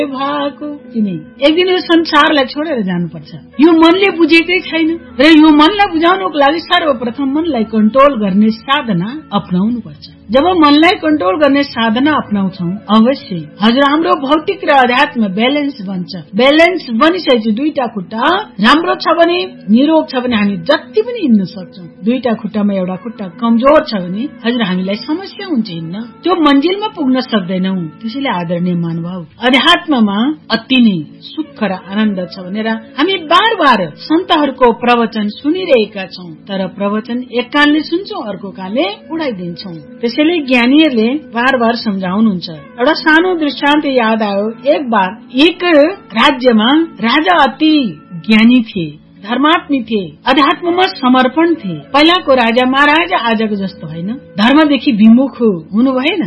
भएको किन एक दिन यो संसारलाई छोडेर जानुपर्छ। यो मनले बुझेकै छैन र यो मनलाई बुझाउनको लागि सर्वप्रथम मनलाई कन्ट्रोल गर्ने साधना अपनाउनु पर्छ। जब मनलाई कन्ट्रोल गर्ने साधना अपनाउँछौ अवश्य हजुर हाम्रो भौतिक र अध्यात्म ब्यालेन्स बन्छ। ब्यालेन्स बनिसकेपछि दुईटा खुट्टा राम्रो छ भने निरोग छ भने हामी जति पनि हिँड्न सक्छौं। दुईटा खुट्टामा एउटा खुट्टा कमजोर छ भने हजुर हामीलाई समस्या हुन्छ हिँड्न, त्यो मन्जिलमा पुग्न सक्दैनौ। त्यसैले आदरणीय महानुभाव अध्यात्ममा अति नै सुख र आनन्द छ भनेर हामी बार बार सन्तहरूको प्रवचन सुनिरहेका छौं, तर प्रवचन एक कानले सुन्छौं अर्को कानले उडाइदिन्छौं। त्यसैले ज्ञानीहरूले बार बार सम्झाउनुहुन्छ। एउटा सानो दृष्टान्त याद आयो। एक बार एक राज्यमा राजा अति ज्ञानी थिए, धर्मात्मी थिए, अध्यात्ममा समर्पण थिए। पहिलाको राजा महाराजा आजको जस्तो होइन, धर्मदेखि विमुख हुनु भएन।